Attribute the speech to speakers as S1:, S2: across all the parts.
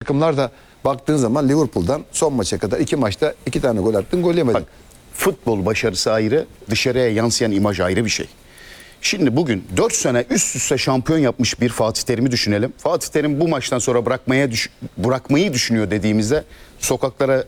S1: takımlar da baktığın zaman Liverpool'dan son maça kadar 2 maçta 2 tane gol attın, gol yemedin.
S2: Bak, futbol başarısı ayrı, dışarıya yansıyan imaj ayrı bir şey. Şimdi bugün 4 sene üst üste şampiyon yapmış bir Fatih Terim'i düşünelim. Fatih Terim bu maçtan sonra bırakmayı düşünüyor dediğimizde sokaklara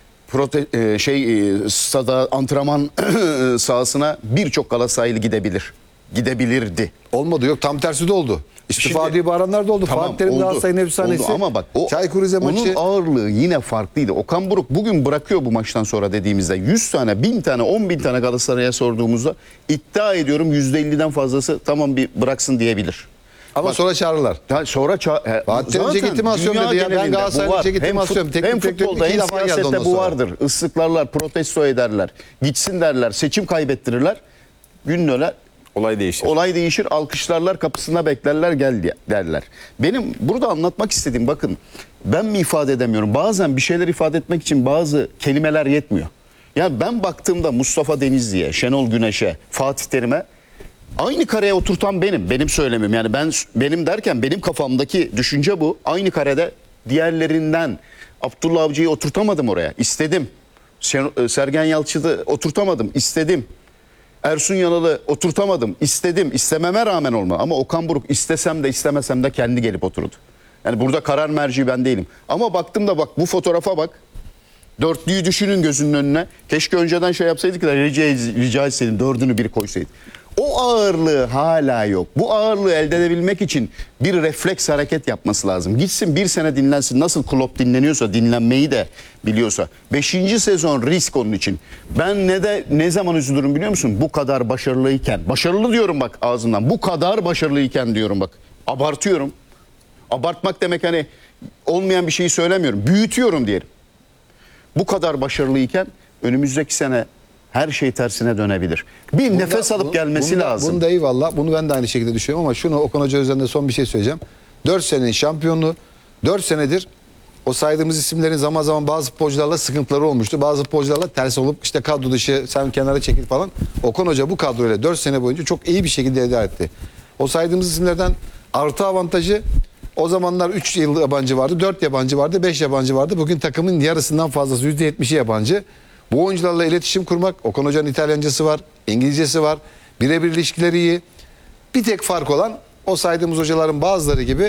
S2: stada, antrenman sahasına birçok Galatasaraylı gidebilirdi.
S1: Olmadı, yok, tam tersi de oldu. İstifa diye bağıranlar da oldu.
S2: Tamam,
S1: Fatih Terim
S2: oldu,
S1: Galatasaray'ın efsanesi.
S2: oldu. Ama bak
S1: Çaykur Rize maçı.
S2: onun ağırlığı yine farklıydı. Okan Buruk bugün bırakıyor bu maçtan sonra dediğimizde 100 tane, 1000 tane, 10.000 tane Galatasaray'a sorduğumuzda iddia ediyorum %50'den fazlası tamam bir bıraksın diyebilir.
S1: Ama
S2: Bak,
S1: sonra çağırırlar.
S2: Sonra
S1: Fatih Terim ceketimi asıyorum dedi ya. Ben Galatasaray'ın ceketimi asıyorum.
S2: Hem futbolda hem siyasette bu vardır. Islıklarlar, protesto ederler. Gitsin derler, seçim kaybettirirler. Gün döner.
S3: Olay değişir.
S2: Olay değişir, alkışlarlar, kapısına beklerler, gel derler. Benim burada anlatmak istediğim, bakın ben mi ifade edemiyorum? Bazen bir şeyler ifade etmek için bazı kelimeler yetmiyor. Yani ben baktığımda Mustafa Denizli'ye, Şenol Güneş'e, Fatih Terim'e aynı kareye oturtan benim. Benim söylemim. Yani benim derken benim kafamdaki düşünce bu. Aynı karede diğerlerinden Abdullah Avcı'yı oturtamadım oraya. İstedim. Sergen Yalçın'ı oturtamadım. İstedim. Ersun Yanal'ı oturtamadım. İstedim. İstememe rağmen olma. Ama Okan Buruk istesem de istemesem de kendi gelip oturdu. Yani burada karar merci ben değilim. Ama baktım da bak bu fotoğrafa bak. Dörtlüyü düşünün gözünün önüne. Keşke önceden şey yapsaydık da rica etseydim. Dördünü bir koysaydık. O ağırlığı hala yok. Bu ağırlığı elde edebilmek için bir refleks hareket yapması lazım. Gitsin bir sene dinlensin. Nasıl Klopp dinleniyorsa, dinlenmeyi de biliyorsa. 5. sezon risk onun için. Ben ne zaman üzülürüm biliyor musun? Bu kadar başarılıyken. Başarılı diyorum bak ağzımdan. Bu kadar başarılıyken diyorum bak. Abartıyorum. Abartmak demek hani olmayan bir şeyi söylemiyorum. Büyütüyorum diyelim. Bu kadar başarılıyken önümüzdeki sene her şey tersine dönebilir. Bir nefes alıp gelmesi lazım.
S1: Bunda eyvallah. Bunu ben de aynı şekilde düşünüyorum ama şunu Okan Hoca üzerinde son bir şey söyleyeceğim. 4 senenin şampiyonluğu, 4 senedir o saydığımız isimlerin zaman zaman bazı futbolcularla sıkıntıları olmuştu. Bazı futbolcularla ters olup işte kadro dışı, sen kenara çekil falan. Okan Hoca bu kadroyla 4 sene boyunca çok iyi bir şekilde idare etti. O saydığımız isimlerden artı avantajı, o zamanlar 3 yıl yabancı vardı, 4 yabancı vardı, 5 yabancı vardı. Bugün takımın yarısından fazlası, %70'i yabancı. Bu oyuncularla iletişim kurmak, Okan Hoca'nın İtalyancası var, İngilizcesi var, birebir ilişkileri iyi. Bir tek fark olan o saydığımız hocaların bazıları gibi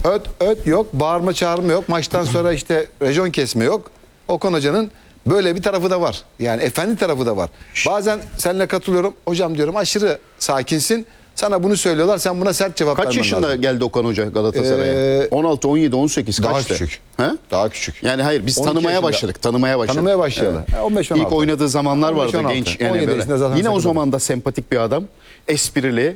S1: öt yok, bağırma çağırma yok, maçtan sonra işte rejon kesme yok. Okan Hoca'nın böyle bir tarafı da var. Yani efendi tarafı da var. Bazen seninle katılıyorum, hocam diyorum aşırı sakinsin. Sana bunu söylüyorlar, sen buna sert cevap vermen
S2: Kaç yaşında
S1: lazım.
S2: geldi Okan Hoca Galatasaray'a? 16, 17, 18
S1: Daha
S2: kaçtı?
S1: küçük.
S2: He?
S1: Daha küçük.
S2: Yani hayır biz
S1: 12
S2: tanımaya
S1: yaşında.
S2: başladık.
S1: Tanımaya başladı.
S2: Evet.
S1: 15-16.
S2: İlk oynadığı zamanlar vardı
S1: 15-16.
S2: genç. Yani
S1: 17
S2: böyle.
S1: yaşında zaten
S2: Yine o
S1: takıldı.
S2: zaman da sempatik bir adam. Esprili.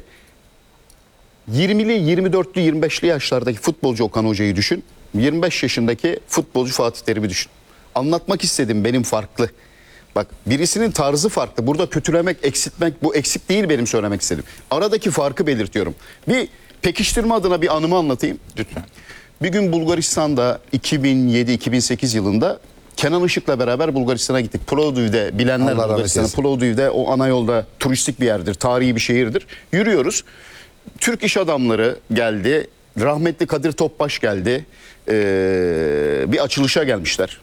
S2: 20'li, 24'lü, 25'li yaşlardaki futbolcu Okan Hoca'yı düşün. 25 yaşındaki futbolcu Fatih Terim'i düşün. Anlatmak istedim benim farklı. Bak birisinin tarzı farklı. Burada kötülemek, eksiltmek bu eksik değil benim söylemek istediğim. Aradaki farkı belirtiyorum. Bir pekiştirme adına bir anımı anlatayım.
S3: Lütfen.
S2: Bir gün Bulgaristan'da 2007-2008 yılında Kenan Işık'la beraber Bulgaristan'a gittik. Plovdiv'de bilenler
S1: Allah rahmet
S2: Bulgaristan'ı.
S1: eylesin.
S2: Plovdiv'de o ana yolda turistik bir yerdir. Tarihi bir şehirdir. Yürüyoruz. Türk iş adamları geldi. Rahmetli Kadir Topbaş geldi. Bir açılışa gelmişler.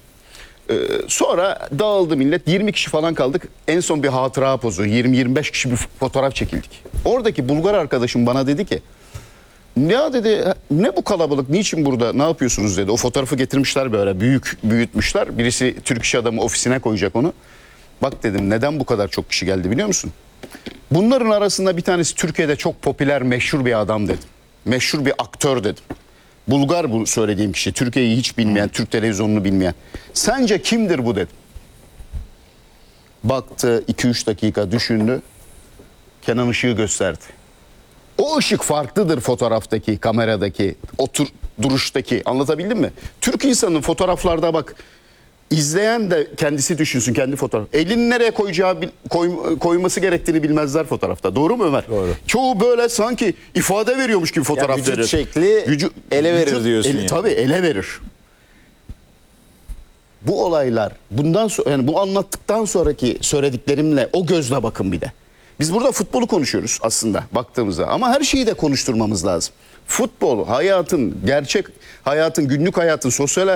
S2: Sonra dağıldı millet. 20 kişi falan kaldık. En son bir hatıra pozu. 20-25 kişi bir fotoğraf çekildik. Oradaki Bulgar arkadaşım bana dedi ki ya dedi ne bu kalabalık, niçin burada, ne yapıyorsunuz dedi. O fotoğrafı getirmişler böyle büyütmüşler. Birisi Türk iş adamı ofisine koyacak onu. Bak dedim neden bu kadar çok kişi geldi biliyor musun? Bunların arasında bir tanesi Türkiye'de çok popüler, meşhur bir adam dedim. Meşhur bir aktör dedim. Bulgar bu söylediğim kişi. Türkiye'yi hiç bilmeyen, Türk televizyonunu bilmeyen. Sence kimdir bu dedim. Baktı 2-3 dakika düşündü. Kenan Işık'ı gösterdi. O ışık farklıdır fotoğraftaki, kameradaki, duruştaki. Anlatabildim mi? Türk insanının fotoğraflarda bak, izleyen de kendisi düşünsün kendi fotoğraf. Elini nereye koyması gerektiğini bilmezler fotoğrafta. Doğru mu Ömer?
S1: Doğru.
S2: Çoğu böyle sanki ifade veriyormuş gibi fotoğraf verir.
S3: Vücut şekli ele verir diyorsun yani.
S2: Tabii ele verir. Bu olaylar bundan sonra, yani bu anlattıktan sonraki söylediklerimle o gözle bakın bir de. Biz burada futbolu konuşuyoruz aslında baktığımızda ama her şeyi de konuşturmamız lazım. Futbol hayatın, gerçek hayatın, günlük hayatın, sosyal